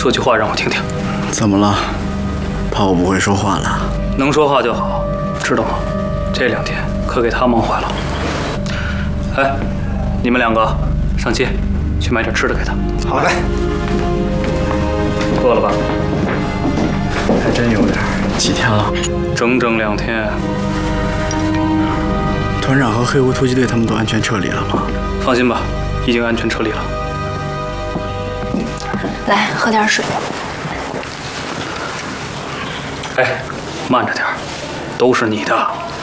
说句话让我听听。 怎么了？怕我不会说话了？ 能说话就好，知道吗？这2天可给他忙坏了。哎，你们2个上街去买点吃的给他。 好嘞。 饿了吧？ 还真有点。几天了？ 整整2天。 团长和黑屋突击队他们都安全撤离了吗？ 放心吧，已经安全撤离了。 来，喝点水。 哎，慢着点，都是你的。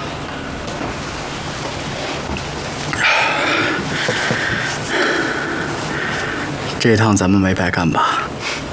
这趟咱们没白干吧？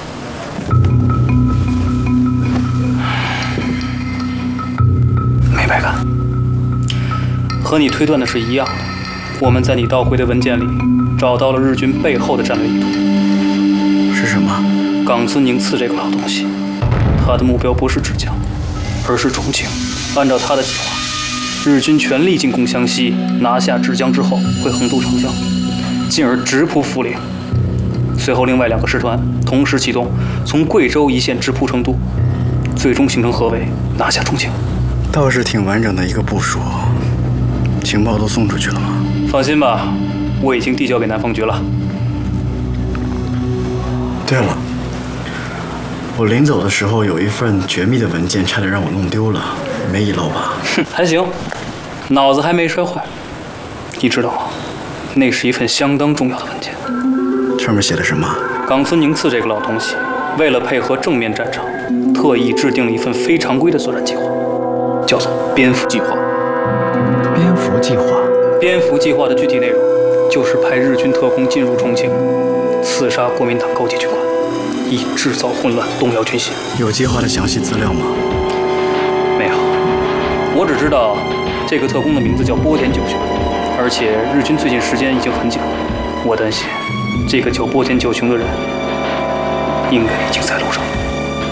没白干，和你推断的是一样的。我们在你盗回的文件里找到了日军背后的战略意图。 是什么？ 冈村宁次这个老东西，他的目标不是芷江，而是重庆。按照他的计划，日军全力进攻湘西，拿下芷江之后，会横渡长江，进而直扑涪陵。随后，另外2个师团同时启动，从贵州一线直扑成都，最终形成合围，拿下重庆。 倒是挺完整的一个部署。情报都送出去了吗？ 放心吧，我已经递交给南方局了。 对了，我临走的时候有一份绝密的文件，差点让我弄丢了，没遗漏吧？ 哼，还行，脑子还没摔坏。你知道吗？那是一份相当重要的文件。 上面写的什么？ 冈村宁次这个老东西，为了配合正面战场，特意制定了一份非常规的作战计划，叫做“蝙蝠计划”。 蝙蝠计划。 蝙蝠计划的具体内容，就是派日军特工进入重庆，刺杀国民党高级军官，以制造混乱，动摇军心。 有计划的详细资料吗？ 没有，我只知道这个特工的名字叫波田九雄，而且日军最近时间已经很紧了。我担心，这个叫波田九雄的人，应该已经在路上。